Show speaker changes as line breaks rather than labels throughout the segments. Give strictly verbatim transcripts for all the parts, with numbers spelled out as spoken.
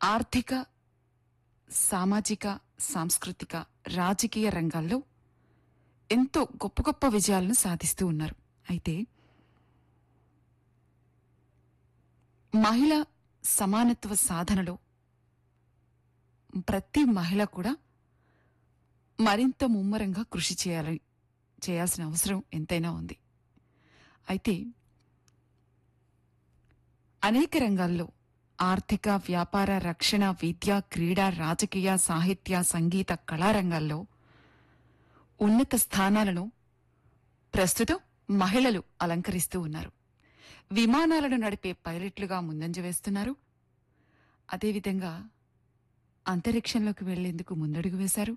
ఆర్థిక, సామాజిక, సాంస్కృతిక, రాజకీయ రంగాల్లో ఎంతో గొప్ప గొప్ప విజయాలను సాధిస్తూ ఉన్నారు. అయితే మహిళ సమానత్వ సాధనలో ప్రతి మహిళ కూడా మరింత ముమ్మరంగా కృషి చేయాలి చేయాల్సిన అవసరం ఎంతైనా ఉంది. అయితే అనేక రంగాల్లో ఆర్థిక, వ్యాపార, రక్షణ, విద్య, క్రీడ, రాజకీయ, సాహిత్య, సంగీత, కళారంగాల్లో ఉన్నత స్థానాలను ప్రస్తుతం మహిళలు అలంకరిస్తూ ఉన్నారు. విమానాలను నడిపే పైలట్లుగా ముందంజ వేస్తున్నారు. అదేవిధంగా అంతరిక్షంలోకి వెళ్లేందుకు ముందడుగు వేశారు.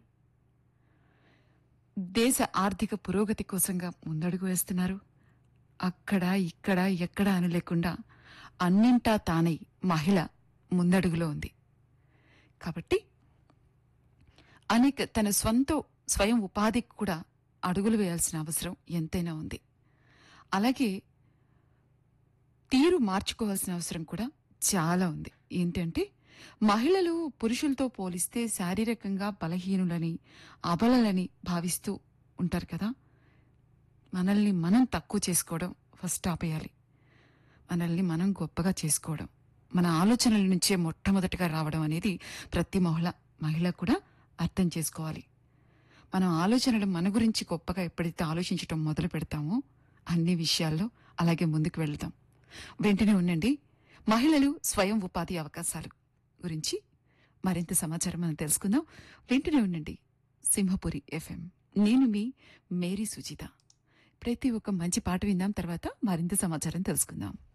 దేశ ఆర్థిక పురోగతి కోసంగా ముందడుగు వేస్తున్నారు. అక్కడ ఇక్కడ ఎక్కడ అని లేకుండా అన్నింటా తానై మహిళ ముందడుగులో ఉంది. కాబట్టి అనేక తన స్వంత స్వయం ఉపాధికి కూడా అడుగులు వేయాల్సిన అవసరం ఎంతైనా ఉంది. అలాగే తీరు మార్చుకోవాల్సిన అవసరం కూడా చాలా ఉంది. ఏంటంటే మహిళలు పురుషులతో పోలిస్తే శారీరకంగా బలహీనులని, అబలలని భావిస్తూ ఉంటారు కదా. మనల్ని మనం తక్కువ చేసుకోవడం ఫస్ట్ ఆపేయాలి. మనల్ని మనం గొప్పగా చేసుకోవడం, మన ఆలోచనల నుంచే మొట్టమొదటిగా రావడం అనేది ప్రతి మహిళ మహిళ కూడా అర్థం చేసుకోవాలి. మనం ఆలోచనలు మన గురించి గొప్పగా ఎప్పుడైతే ఆలోచించడం మొదలు పెడతామో అన్ని విషయాల్లో అలాగే ముందుకు వెళ్తాం. వెంటనే ఉండండి. మహిళలు స్వయం ఉపాధి అవకాశాలు గురించి మరింత సమాచారం మనం తెలుసుకుందాం. వెంటనే ఉండండి. సింహపురి ఎఫ్ఎం. నేను మీ మేరీ సుజిత. ప్రతి ఒక్క మంచి పాట విందాం, తర్వాత మరింత సమాచారం తెలుసుకుందాం.